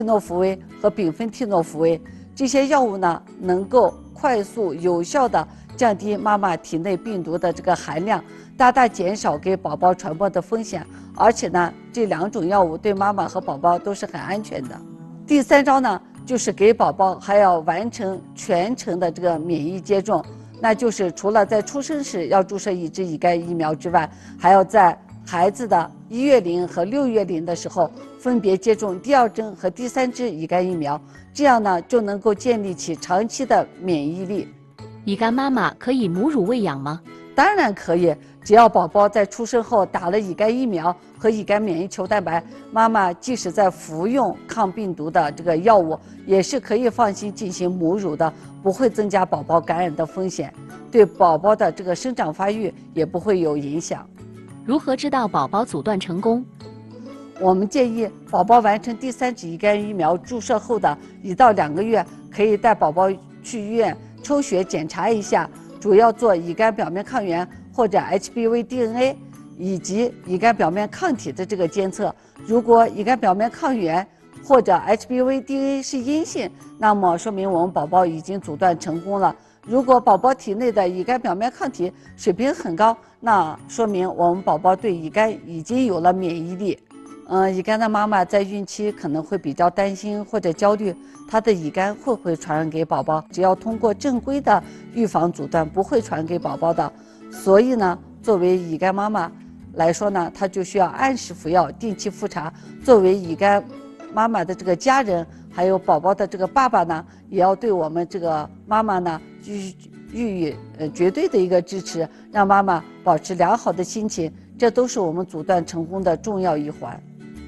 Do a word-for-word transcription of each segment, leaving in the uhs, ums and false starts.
诺福韦和丙酚替诺福韦这些药物呢，能够快速有效的降低妈妈体内病毒的这个含量，大大减少给宝宝传播的风险。而且呢，这两种药物对妈妈和宝宝都是很安全的。第三招呢，就是给宝宝还要完成全程的这个免疫接种，那就是除了在出生时要注射一支乙肝疫苗之外，还要在孩子的一月龄和六月龄的时候分别接种第二针和第三支乙肝疫苗，这样呢就能够建立起长期的免疫力。 乙肝妈妈可以母乳喂养吗？ 当然可以，只要宝宝在出生后打了乙肝疫苗和乙肝免疫球蛋白，妈妈即使在服用抗病毒的这个药物，也是可以放心进行母乳的，不会增加宝宝感染的风险，对宝宝的这个生长发育也不会有影响。 如何知道宝宝阻断成功？ 我们建议宝宝完成第三支乙肝疫苗注射后的一到两个月，可以带宝宝去医院抽血检查一下，主要做乙肝表面抗原或者 H B V D N A 以及乙肝表面抗体的这个监测。如果乙肝表面抗原或者 H B V D N A 是阴性，那么说明我们宝宝已经阻断成功了。如果宝宝体内的乙肝表面抗体水平很高，那说明我们宝宝对乙肝已经有了免疫力。嗯，乙肝的妈妈在孕期可能会比较担心或者焦虑，她的乙肝会不会传染给宝宝？只要通过正规的预防阻断，不会传给宝宝的。所以呢，作为乙肝妈妈来说呢，她就需要按时服药，定期复查。作为乙肝妈妈的这个家人，还有宝宝的这个爸爸呢，也要对我们这个妈妈呢，予予以呃绝对的一个支持，让妈妈保持良好的心情，这都是我们阻断成功的重要一环。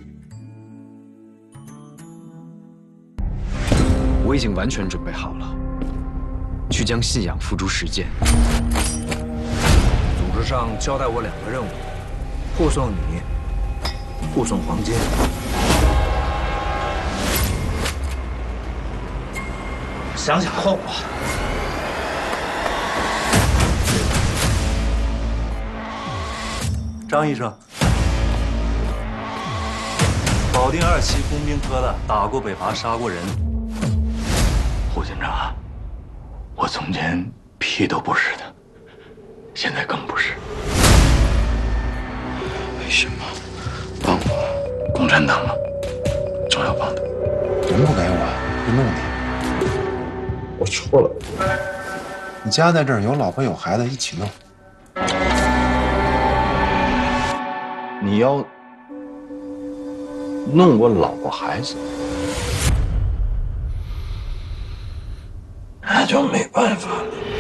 我已经完全准备好了，去将信仰付诸实践。 组织上交代我两个任务：护送你，护送黄金。想想后果。张医生，保定二期工兵科的，打过北伐，杀过人。 胡警长，我从前屁都不是的，现在更不是。为什么帮我？共产党吗？总要帮的。 人不给我，就弄你。 我错了。 你家在这儿，有老婆有孩子，一起弄。 你要弄我老婆孩子，那就没办法了。